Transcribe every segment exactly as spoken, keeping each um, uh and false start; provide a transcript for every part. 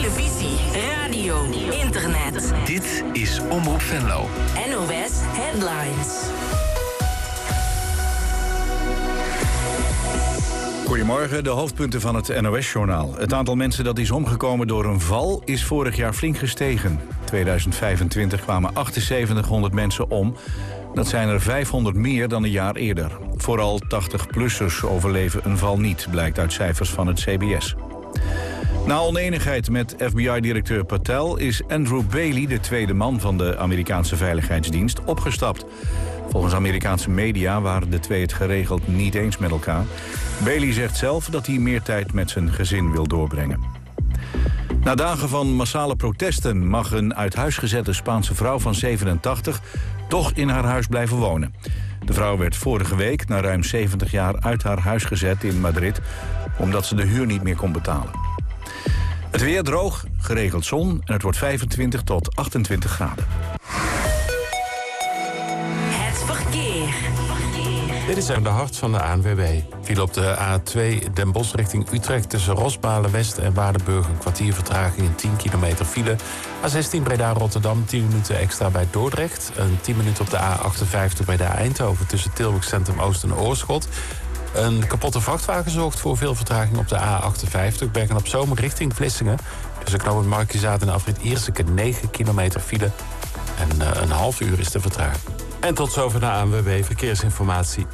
televisie, radio, internet. Dit is Omroep Venlo. N O S Headlines. Goedemorgen, de hoofdpunten van het N O S-journaal. Het aantal mensen dat is omgekomen door een val is vorig jaar flink gestegen. In tweeduizend vijfentwintig kwamen achtenzeventighonderd mensen om. Dat zijn er vijfhonderd meer dan een jaar eerder. Vooral tachtig-plussers overleven een val niet, blijkt uit cijfers van het C B S. Na onenigheid met F B I-directeur Patel is Andrew Bailey, de tweede man van de Amerikaanse Veiligheidsdienst, opgestapt. Volgens Amerikaanse media waren de twee het geregeld niet eens met elkaar. Bailey zegt zelf dat hij meer tijd met zijn gezin wil doorbrengen. Na dagen van massale protesten mag een uit huis gezette Spaanse vrouw van zevenentachtig toch in haar huis blijven wonen. De vrouw werd vorige week na ruim zeventig jaar uit haar huis gezet in Madrid, omdat ze de huur niet meer kon betalen. Het weer droog, geregeld zon en het wordt vijfentwintig tot achtentwintig graden. Het verkeer. Dit is aan de hart van de A N W B. Viel op de A twee Den Bosch richting Utrecht tussen Rosmalen West en Waardenburg een kwartier vertraging in tien kilometer file. A zestien Breda-Rotterdam tien minuten extra bij Dordrecht. En tien minuten op de A achtenvijftig Breda-Eindhoven tussen Tilburg Centrum Oost en Oorschot. Een kapotte vrachtwagen zorgt voor veel vertraging op de A achtenvijftig Bergen-op-Zoom richting Vlissingen. Tussen knooppunt Markizaat en afrit Ierseke negen kilometer file. En uh, een half uur is de vertraging. En tot zover de A N W B Verkeersinformatie.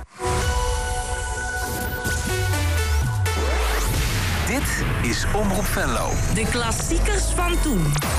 Dit is Omroep Venlo. De klassiekers van toen.